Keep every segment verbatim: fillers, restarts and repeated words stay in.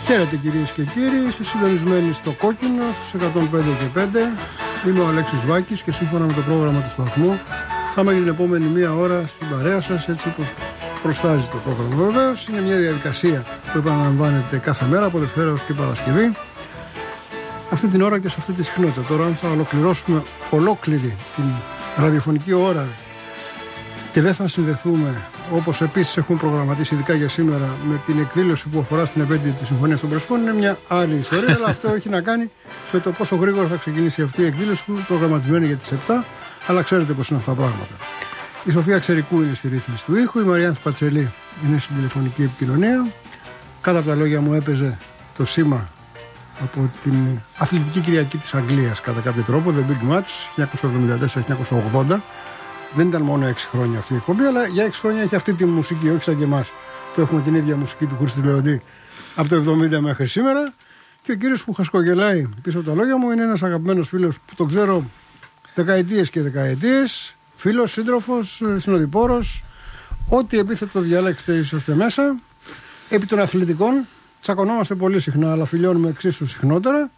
Χαίρετε κυρίες και κύριοι, είστε συντονισμένοι στο Κόκκινο στους εκατόν πέντε και πέντε. Είμαι ο Αλέξης Βάκης και σύμφωνα με το πρόγραμμα του σταθμού θα είμαι για την επόμενη μία ώρα στην παρέα σας, έτσι όπως προστάζει το πρόγραμμα. Βεβαίως είναι μια διαδικασία που επαναλαμβάνεται κάθε μέρα από Δευτέρα ως και Παρασκευή, αυτή την ώρα και σε αυτή τη συχνότητα. Τώρα αν θα ολοκληρώσουμε ολόκληρη την ραδιοφωνική ώρα και δεν θα συνδεθούμε, όπως επίσης έχουμε προγραμματίσει ειδικά για σήμερα, με την εκδήλωση που αφορά στην επέτειο της Συμφωνίας των Πρεσπών, είναι μια άλλη ιστορία, αλλά αυτό έχει να κάνει με το πόσο γρήγορα θα ξεκινήσει αυτή η εκδήλωση που είναι προγραμματισμένη για τις επτά, αλλά ξέρετε πώς είναι αυτά τα πράγματα. Η Σοφία Ξερικού είναι στη ρύθμιση του ήχου, η Μαριάννα Σπατσελή είναι στην τηλεφωνική επικοινωνία. Κάτω από τα λόγια μου έπαιζε το σήμα από την Αθλητική Κυριακή της Αγγλίας κατά κάποιο τρόπο, The Big Match, χίλια εννιακόσια εβδομήντα τέσσερα χίλια εννιακόσια ογδόντα. Δεν ήταν μόνο έξι χρόνια αυτή η εκπομπή, αλλά για έξι χρόνια έχει αυτή τη μουσική, όχι σαν και εμάς που έχουμε την ίδια μουσική του Χρήστη Λεοντή από το εβδομήντα μέχρι σήμερα. Και ο κύριος που χασκογελάει πίσω από τα λόγια μου είναι ένας αγαπημένος φίλος που τον ξέρω δεκαετίες και δεκαετίες. Φίλος, σύντροφος, συνοδοιπόρος. Ό,τι επίθετο διαλέξετε είσαστε μέσα. Επί των αθλητικών τσακωνόμαστε πολύ συχνά, αλλά φιλιώνουμε εξίσου συχνότερα.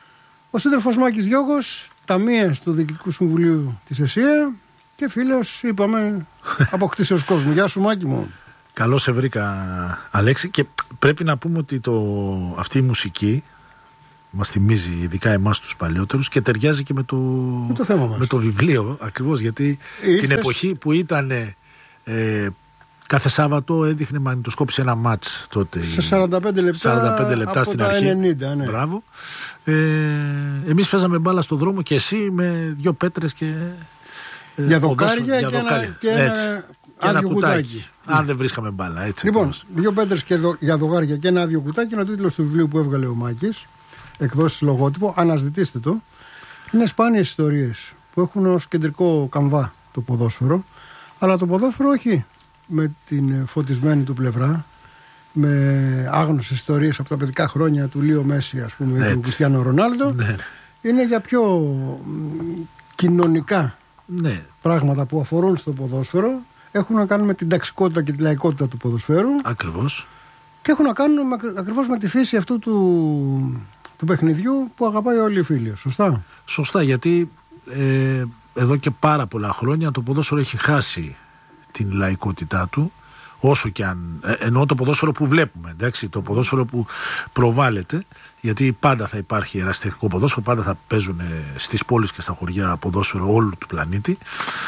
Ο σύντροφος Μάκης Γιώργος, ταμείας του Διοικητικού Συμβουλίου της ΕΣΥΑ. Και φίλος, είπαμε, αποκτήσεως κόσμου. Γεια σου Μάκη μου. Καλώς σε βρήκα Αλέξη. Και πρέπει να πούμε ότι το, αυτή η μουσική μας θυμίζει ειδικά εμάς τους παλιότερους και ταιριάζει και με το, με το, θέμα μας. Με το βιβλίο ακριβώς. Γιατί Ήρθες... την εποχή που ήταν ε, κάθε Σάββατο έδειχνε μαγνητοσκόπηση ένα μάτς τότε. Σε σαράντα πέντε λεπτά, σαράντα πέντε λεπτά από στην τα αρχή. ενενήντα, ναι. Μπράβο. Ε, εμείς παίζαμε μπάλα στο δρόμο και εσύ με δυο πέτρες και... Για δοκάρια για και, δοκάρια. Ένα, και ένα, και ένα άδειο κουτάκι. κουτάκι. Αν δεν βρίσκαμε μπάλα, έτσι. Λοιπόν, ακριβώς. δύο πέτρες και δο, για δοκάρια και ένα άδειο κουτάκι είναι ο τίτλος του βιβλίου που έβγαλε ο Μάκης. Εκδόσεις λογότυπο. Αναζητήστε το. Είναι σπάνιες ιστορίες που έχουν ως κεντρικό καμβά το ποδόσφαιρο. Αλλά το ποδόσφαιρο όχι με την φωτισμένη του πλευρά, με άγνωσες ιστορίες από τα παιδικά χρόνια του Λίο Μέση, ας πούμε, ή του Κριστιάνο Ρονάλντο. Ναι. Είναι για πιο κοινωνικά ναι. πράγματα που αφορούν στο ποδόσφαιρο. Έχουν να κάνουν με την ταξικότητα και τη λαϊκότητα του ποδοσφαίρου. Ακριβώς. Και έχουν να κάνουν ακριβώς με τη φύση αυτού του, του παιχνιδιού που αγαπάει όλοι οι φίλοι. Σωστά. Σωστά, γιατί ε, εδώ και πάρα πολλά χρόνια το ποδόσφαιρο έχει χάσει την λαϊκότητά του. Όσο και αν. Ε, εννοώ το ποδόσφαιρο που βλέπουμε, εντάξει, το ποδόσφαιρο που προβάλλεται, γιατί πάντα θα υπάρχει ερασιτεχνικό ποδόσφαιρο, πάντα θα παίζουν στις πόλεις και στα χωριά ποδόσφαιρο όλου του πλανήτη.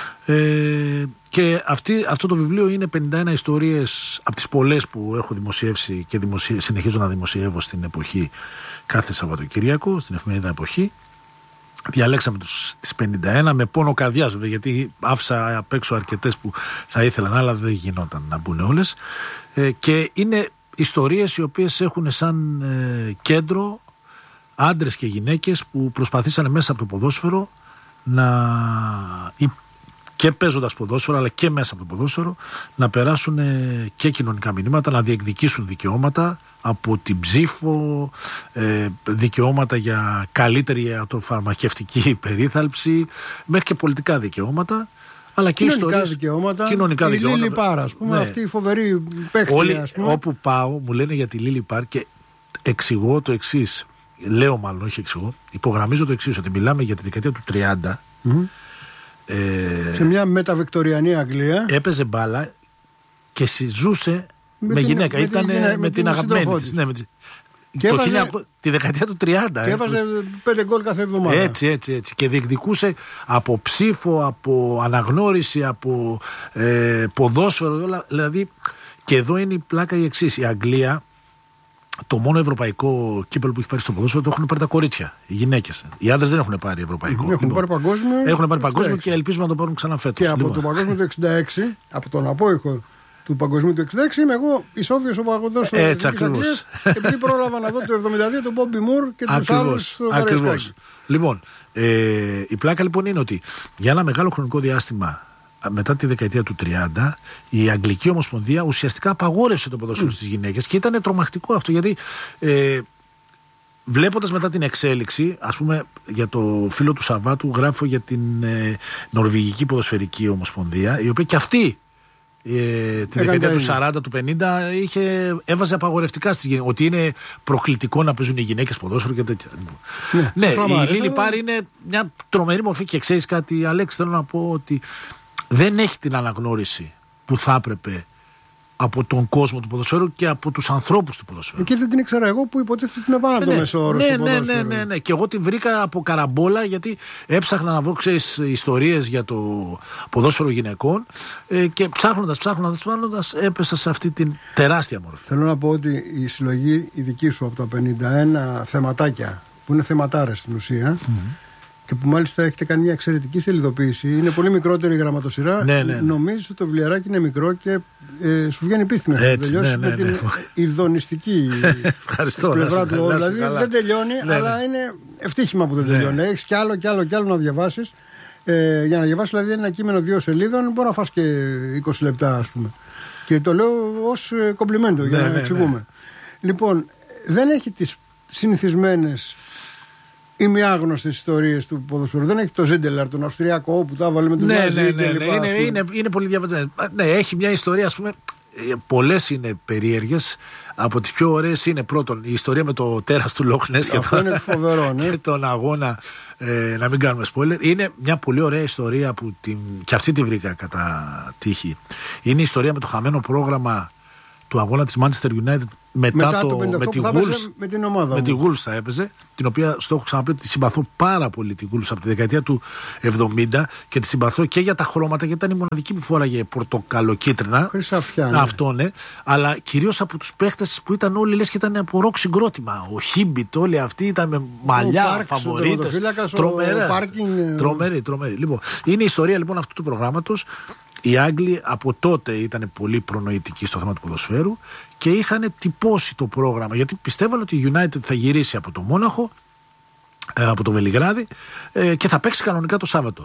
Ε, και αυτή, αυτό το βιβλίο είναι πενήντα ένα ιστορίες από τις πολλές που έχω δημοσιεύσει και δημοσιε, συνεχίζω να δημοσιεύω στην εποχή κάθε Σαββατοκύριακο, στην εφημερίδα Εποχή. Διαλέξαμε τους, τις πενήντα ένα με πόνο καρδιάς, γιατί άφησα απ' έξω αρκετές που θα ήθελαν, αλλά δεν γινόταν να μπουν όλες. Ε, και είναι ιστορίες οι οποίες έχουν σαν ε, κέντρο άντρες και γυναίκες που προσπαθήσανε μέσα από το ποδόσφαιρο να, και παίζοντας ποδόσφαιρο αλλά και μέσα από το ποδόσφαιρο να περάσουν ε, και κοινωνικά μηνύματα, να διεκδικήσουν δικαιώματα από την ψήφο, ε, δικαιώματα για καλύτερη ιατροφαρμακευτική περίθαλψη, μέχρι και πολιτικά δικαιώματα, αλλά και κοινωνικά ιστορίες, δικαιώματα. Κοινωνικά η δικαιώματα. Λίλι Πάρ, ας πούμε, ναι. αυτή η φοβερή παίκτρια. Όλοι, ας πούμε. όπου πάω, μου λένε για τη Λίλι Πάρ και εξηγώ το εξής. Λέω μάλλον, όχι εξηγώ. Υπογραμμίζω το εξής, ότι μιλάμε για τη δεκαετία του τριάντα. Mm-hmm. Ε, σε μια μεταβικτοριανή Αγγλία. Έπαιζε μπάλα και συζούσε με, με την, γυναίκα. Με Ήταν την, με, με την, την αγαπημένη της. της. Ναι, με τη, και το έβαζε, χίλια, τη δεκαετία του τριάντα. Και έβαζε πέντε γκολ κάθε εβδομάδα. Έτσι, έτσι, έτσι. Και διεκδικούσε από ψήφο, από αναγνώριση, από ε, ποδόσφαιρο. Δηλαδή, και εδώ είναι η πλάκα η εξής. Η Αγγλία, το μόνο ευρωπαϊκό κύπελλο που έχει πάρει στο ποδόσφαιρο το έχουν πάρει τα κορίτσια, οι γυναίκες. Οι άντρες δεν έχουν πάρει ευρωπαϊκό. Έχουν λοιπόν, πάρει παγκόσμιο. Έχουν πάρει παγκόσμιο και ελπίζουμε να το πάρουν ξανά φέτος. Και από λοιπόν. το παγκόσμιο του εξήντα έξι, από τον απόϊχο του παγκοσμίου του εξήντα έξι, είμαι εγώ ισόβιος ο παγκοσμίος. Έτσι ακριβώς. Επειδή πρόλαβα να δω το εβδομήντα δύο τον Μπόμπι Μουρ και τους άλλους στο Βαρέσκακι. Λοιπόν, ε, η πλάκα λοιπόν είναι ότι για ένα μεγάλο χρονικό διάστημα, μετά τη δεκαετία του τριάντα, η Αγγλική Ομοσπονδία ουσιαστικά απαγόρευσε το ποδόσφαιρο mm. στις γυναίκες και ήταν τρομακτικό αυτό, γιατί ε, βλέποντας μετά την εξέλιξη, ας πούμε για το φίλο του Σαββάτου γράφω για την ε, Νορβηγική Ποδοσφαιρική Ομοσπονδία, η οποία και αυτή Ε, τη δεκαετία του σαράντα, του πενήντα είχε, έβαζε απαγορευτικά στις γυναίκες ότι είναι προκλητικό να παίζουν οι γυναίκες ποδόσφαιρο και τέτοια. Ναι, ναι, η Λίλι αλλά... Πάρ είναι μια τρομερή μορφή και ξέρεις κάτι, Αλέξη, θέλω να πω ότι δεν έχει την αναγνώριση που θα έπρεπε από τον κόσμο του ποδοσφαίρου και από τους ανθρώπους του ποδοσφαίρου. Εκεί δεν την ήξερα εγώ που υποτίθεται την έβαλα το μέσο όρο. Ναι, ναι, ναι, ναι, ναι. Και εγώ την βρήκα από καραμπόλα γιατί έψαχνα να βρω, ξέρεις, ιστορίες για το ποδόσφαιρο γυναικών ε, και ψάχνοντας, ψάχνοντας, ψάχνοντας έπεσα σε αυτή την τεράστια μορφή. Θέλω να πω ότι η συλλογή η δική σου από τα πενήντα ένα θεματάκια που είναι θεματάρες στην ουσία. Mm-hmm. Και που μάλιστα έχετε κάνει μια εξαιρετική σελιδοποίηση. Είναι πολύ μικρότερη η γραμματοσυρά. Ναι, ναι, ναι. Νομίζω ότι το βιβλιαράκι είναι μικρό και ε, σου βγαίνει πίστη να τελειώσει ναι, ναι, ναι, με την ειδονιστική πλευρά του. Δηλαδή καλά. Δεν τελειώνει, ναι, αλλά ναι. είναι ευτύχημα που δεν ναι. τελειώνει. Έχεις κι άλλο κι άλλο κι άλλο να διαβάσεις. Ε, για να διαβάσεις δηλαδή ένα κείμενο δύο σελίδων, μπορεί να φας και είκοσι λεπτά, ας πούμε. Και το λέω ως κομπλιμέντο για ναι, να ναι, εξηγούμε. Ναι. Λοιπόν, δεν έχει τις συνηθισμένες ή μη άγνωστες ιστορίες του ποδοσφαίρου. Δεν έχει το Ζίντελαρ, τον Αυστριακό, που τα έβαλε με τον Ναζί. Ναι, ναι, ναι, ναι. Είναι, είναι, είναι πολύ διαβασμένο. Ναι, έχει μια ιστορία, ας πούμε. Πολλές είναι περίεργες. Από τις πιο ωραίες είναι πρώτον η ιστορία με το τέρας του Λόχνες και, το, ναι. και τον αγώνα. Ε, να μην κάνουμε spoiler. Είναι μια πολύ ωραία ιστορία που την, και αυτή τη βρήκα κατά τύχη. Είναι η ιστορία με το χαμένο πρόγραμμα του αγώνα της Manchester United μετά, μετά το, με τη Wolves, με την ομάδα με τη Wolves θα έπαιζε, την οποία στο έχω ξαναπεί ότι τη συμπαθώ πάρα πολύ τη Wolves από τη δεκαετία του εβδομήντα και τη συμπαθώ και για τα χρώματα, γιατί ήταν η μοναδική που φόραγε πορτοκαλοκίτρινα. Χρυσαφιά. Ναι. Αυτό ναι, αλλά κυρίως από τους παίχτες που ήταν όλοι λες και ήταν από ροκ συγκρότημα. Ο Χίμπιτ, όλοι αυτοί ήταν με μαλλιά, φαβορίτες. Τρομερή, τρομερή. Λοιπόν, είναι η ιστορία λοιπόν αυτού του προγράμματος. Οι Άγγλοι από τότε ήταν πολύ προνοητικοί στο θέμα του ποδοσφαίρου και είχαν τυπώσει το πρόγραμμα, γιατί πιστεύαν ότι η United θα γυρίσει από το Μόναχο, από το Βελιγράδι και θα παίξει κανονικά το Σάββατο.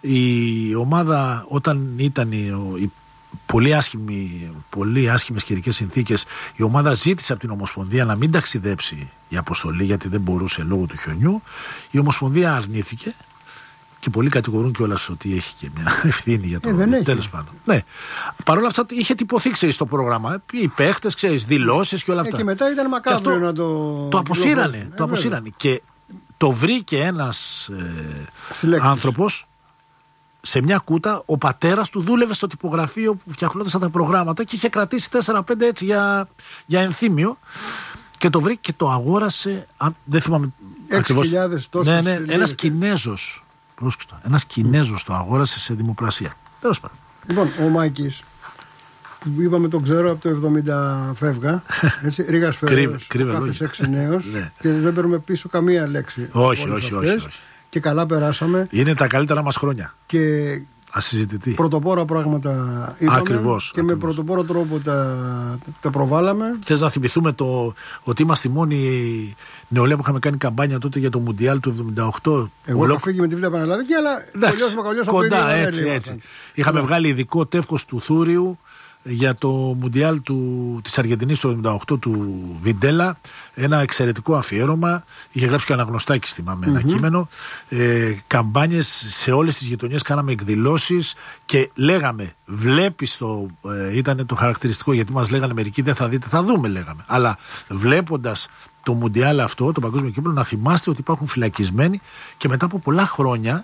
Η ομάδα όταν ήταν η, η πολύ, άσχημη, πολύ άσχημες καιρικές συνθήκες, η ομάδα ζήτησε από την Ομοσπονδία να μην ταξιδέψει η αποστολή γιατί δεν μπορούσε λόγω του χιονιού. Η Ομοσπονδία αρνήθηκε. Και πολλοί κατηγορούν κιόλας ότι έχει και μια ευθύνη για το ε, τέλος πάντων. Ναι. Παρ' όλα αυτά είχε τυπωθεί, ξέρεις, το πρόγραμμα. Οι παίχτες, ξέρεις, δηλώσεις και όλα αυτά. Ε, και μετά ήταν μακάβριο να το. Το αποσύρανε. Ε, το αποσύρανε. Και το βρήκε ένας ε, άνθρωπος σε μια κούτα. Ο πατέρας του δούλευε στο τυπογραφείο που φτιαχνόταν τα προγράμματα και είχε κρατήσει τέσσερα πέντε έτσι για, για ενθύμιο. Και το βρήκε και το αγόρασε. Αν, δεν θυμάμαι ακριβώς. Ναι, ναι, ένας Κινέζος. Ένας Κινέζος το αγόρασε σε δημοπρασία. Τέλος πάντων. Λοιπόν, ο Μάκης, που είπαμε τον ξέρω από το εβδομήντα φεύγα, έτσι, Ρήγας Φεραίος, κάθε έξι νέος και δεν παίρνουμε πίσω καμία λέξη. Όχι, όχι, όχι, όχι. Και καλά περάσαμε. Είναι τα καλύτερα μας χρόνια. Και ασυζητητή. Πρωτοπόρα πράγματα είπαμε. Ακριβώς, και ακριβώς. με πρωτοπόρο τρόπο τα, τα προβάλαμε. Θες να θυμηθούμε το, ότι είμαστε η μόνη νεολαία που είχαμε κάνει καμπάνια τότε για το Μουντιάλ του εβδομήντα οκτώ. Εγώ Ολόκ... είχα φύγει με τη Β' Πανελλαδική, αλλά κολλιώσαμε, κολλιώσαμε κοντά, έτσι, έτσι. Είχαμε yeah. βγάλει ειδικό τεύχος του Θούριου για το Μουντιάλ του, της Αργεντινής του εβδομήντα οκτώ του Βιντέλα, ένα εξαιρετικό αφιέρωμα. Είχε γράψει και ο Αναγνωστάκης, θυμάμαι, mm-hmm. ένα κείμενο. Ε, καμπάνιες σε όλες τις γειτονιές, κάναμε εκδηλώσεις και λέγαμε, βλέπεις το, ε, ήταν το χαρακτηριστικό, γιατί μας λέγανε μερικοί δεν θα δείτε, θα δούμε λέγαμε. Αλλά βλέποντας το Μουντιάλ αυτό, το παγκόσμιο κύπελλο, να θυμάστε ότι υπάρχουν φυλακισμένοι και μετά από πολλά χρόνια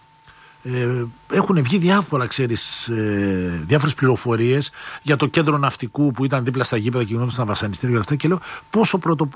Ε, έχουν βγει διάφορα, ξέρεις, ε, διάφορες πληροφορίες για το κέντρο ναυτικού που ήταν δίπλα στα γήπεδα και γινόταν στα βασανιστήρια και αυτά, και λέω πόσο,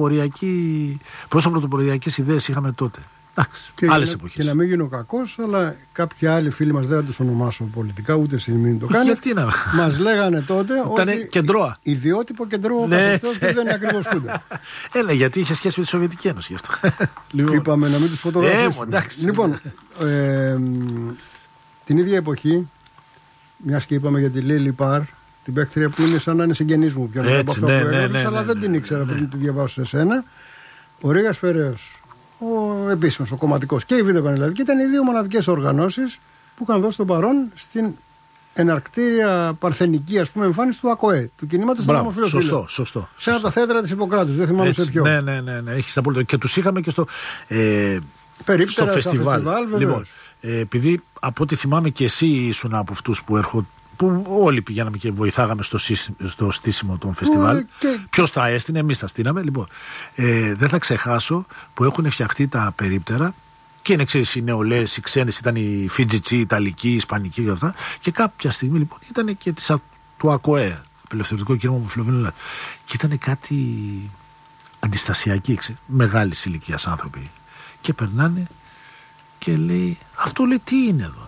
πόσο πρωτοποριακές ιδέες είχαμε τότε. Εντάξει, άλλες εποχές. Και να μην γίνω κακός, αλλά κάποιοι άλλοι φίλοι μας, δεν θα τους ονομάσω πολιτικά, ούτε μην το κάνει. Γιατί να... Μας λέγανε τότε ότι κεντρώα. Ιδιότυπο κεντρώο ναι, καθεστώς και δεν είναι ακριβώς κούντα. Ε, ναι, γιατί είχε σχέση με τη Σοβιετική Ένωση γι' αυτό. Λοιπόν, είπαμε να μην τους φωτογραφίσουμε. Ε, λοιπόν, ε, την ίδια εποχή, μιας και είπαμε για τη Λίλι Πάρ, την παίκτρια που είναι σαν να είναι συγγενής μου, πιο μετά από αυτό ναι, που ναι, έγραψα, ναι, αλλά ναι, δεν ναι, την ήξερα ναι, πριν ναι. τη διαβάσω σε σένα. Ο Ρήγας Φεραίος, ο επίσημος, ο κομματικός και η Β' Πανελλαδική ήταν οι δύο μοναδικές οργανώσεις που είχαν δώσει τον παρόν στην εναρκτήρια παρθενική, ας πούμε, εμφάνιση του ΑΚΟΕ, του κινήματος των ομοφυλοφίλων. Σωστό, σωστό. Σε ένα από τα θέατρα της Ιπποκράτους, δεν θυμάμαι έτσι, σε ποιο. Ναι, ναι, ναι, ναι, έχεις απόλυτο. Και τους είχαμε και στο, ε, Περίπτερα, στο φεστιβάλ. φεστιβάλ λοιπόν, ε, επειδή από ό,τι θυμάμαι και εσύ ήσουν από αυτούς που έρχον, που όλοι πηγαίναμε και βοηθάγαμε στο, στο στήσιμο των φεστιβάλ. Και... Ποιος τα έστεινε, εμείς τα στείναμε. Λοιπόν, ε, δεν θα ξεχάσω που έχουν φτιαχτεί τα περίπτερα και είναι, ξέρεις, οι νεολαίες, οι ξένες, ήταν οι Φιτζιτσί, οι Ιταλικοί, οι Ισπανικοί και αυτά. Και κάποια στιγμή λοιπόν ήταν και της, του ΑΚΟΕ, Απελευθερωτικό Κίνημα Ομοφυλοφίλων. Και ήταν κάτι αντιστασιακοί, ξέρεις, μεγάλης ηλικίας άνθρωποι. Και περνάνε και λέει, αυτό λέει τι είναι εδώ.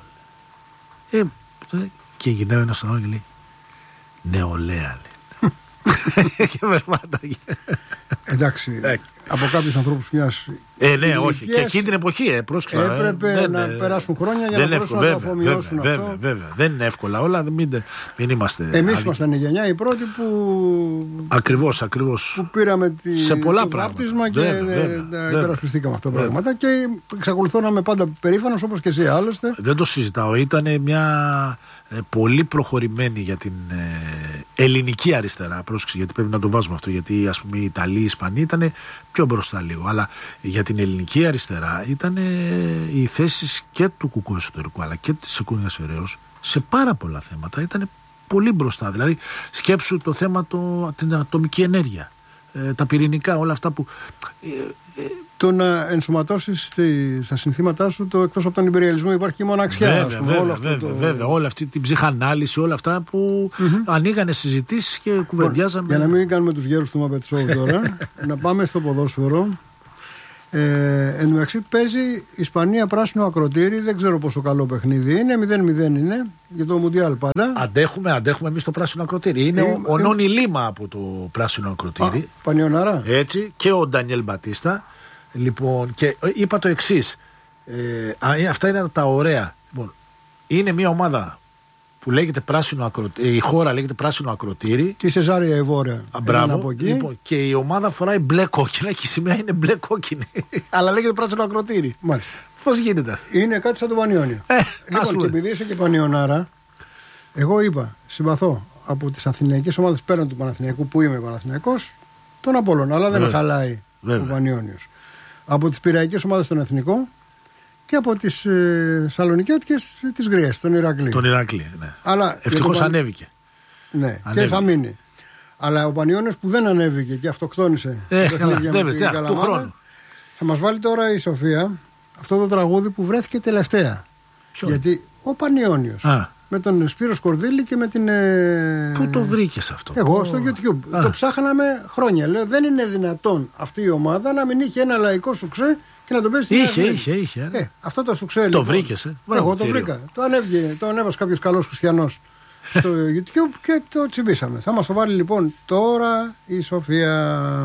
Ε, και γυρνάει ένας στον άλλο και λέει, νεολαία, λέει. Και περπάταγε. Εντάξει, από κάποιους ανθρώπους μιας Ε, ναι, όχι. Και εκείνη την εποχή, ε, πρόσεξα. Έπρεπε δεν, να ε, περάσουν χρόνια για να μπορέσουν βέβαια, να το αφομοιώσουν βέβαια, αυτό. Βέβαια, βέβαια. Δεν είναι εύκολα όλα, μην, μην είμαστε. Εμείς ήμασταν η γενιά, οι πρώτοι που. Ακριβώς, ακριβώς. Που πήραμε τη, σε πολλά το πράγματα. βάπτισμα και βέβαια, υπερασπιστήκαμε αυτά τα πράγματα. Και εξακολουθώ να είμαι πάντα περήφανος, όπως και εσύ άλλωστε. Δεν το συζητάω. Ήταν μια ε, πολύ προχωρημένη για την ε, ελληνική αριστερά. Πρόσεξε, γιατί πρέπει να το βάζουμε αυτό. Γιατί ας πούμε οι Ιταλοί, οι Ισπανοί ήταν πιο μπροστά λίγο. Αλλά για την ελληνική αριστερά ήταν ε, οι θέσεις και του Κουκού εσωτερικού αλλά και της Οικονομίας Φεραίως σε πάρα πολλά θέματα. Ήταν πολύ μπροστά. Δηλαδή, σκέψου το θέμα το, την ατομική ενέργεια, ε, τα πυρηνικά, όλα αυτά που. Ε, ε, το να ενσωματώσεις στα συνθήματά σου το εκτός από τον υπεριαλισμό υπάρχει και η μοναξιά. Βέβαια, ας πούμε, βέβαια, όλο αυτό βέβαια, το... βέβαια, όλη αυτή την ψυχανάλυση, όλα αυτά που mm-hmm. ανοίγανε συζητήσεις και κουβεντιάζαμε. Για να μην κάνουμε τους γέρους του Muppet Show τώρα, να πάμε στο ποδόσφαιρο. Ε, εν τω μεταξύ παίζει η Ισπανία πράσινο ακροτήρι, δεν ξέρω πόσο καλό παιχνίδι είναι, μηδέν μηδέν είναι για το Μουντιάλ πάντα. Αντέχουμε, αντέχουμε εμείς το πράσινο ακροτήρι. Είναι ε, ο, ο ε, Νόνι Λίμα από το πράσινο ακροτήρι. Πανιωναρά. Έτσι, και ο Ντανιέλ Μπατίστα. Λοιπόν, και είπα το εξής. Ε, αυτά είναι τα ωραία. Λοιπόν, είναι μια ομάδα που λέγεται πράσινο ακροτήρι, η χώρα λέγεται πράσινο ακροτήρι. Και η Σεζάρια Εβόρια. Μπράβο. Λοιπόν, και η ομάδα φοράει μπλε κόκκινα και η σημαία είναι μπλε κόκκινη. Αλλά λέγεται πράσινο ακροτήρι. Μάλιστα. Πώς γίνεται αυτό? Είναι κάτι σαν το Πανιόνιο. Ε, λοιπόν, και επειδή είσαι και Πανιωνάρα, εγώ είπα, συμπαθώ από τις αθηναϊκές ομάδες πέραν του Παναθηναϊκού που είμαι Παναθηναϊκός, τον Απόλλωνα. Αλλά δεν με χαλάει ο Πανιόνιος. Από τις πειραϊκές ομάδες των Εθνικών και από τις ε, Σαλονικιώτικες τις Γριές, τον Ηρακλή. Τον Ηρακλή, ναι. Αλλά, ευτυχώς Παν... ανέβηκε. Ναι, ανέβηκε. Και θα μείνει. Αλλά ο Πανιόνιος που δεν ανέβηκε και αυτοκτόνησε ε, καλά, δεν του χρόνου. Θα μας βάλει τώρα η Σοφία αυτό το τραγούδι που βρέθηκε τελευταία. Ποιο? Γιατί ο Πανιόνιος Α. με τον Σπύρο Σκορδίλη και με την. Ε... Πού το βρήκες αυτό? Εγώ στο YouTube. Α. Το ψάχναμε χρόνια. Λέω δεν είναι δυνατόν αυτή η ομάδα να μην είχε ένα λαϊκό σουξέ και να το παίζει στην Είχε, είχε, είχε. Ε, αυτό το σουξέ. Το λοιπόν, βρήκες, ε. Εγώ το βρήκα. Το ανέβηκε, το ανέβασε κάποιος καλός χριστιανός στο YouTube και το τσιμπήσαμε. Θα μας το βάλει λοιπόν τώρα η Σοφία.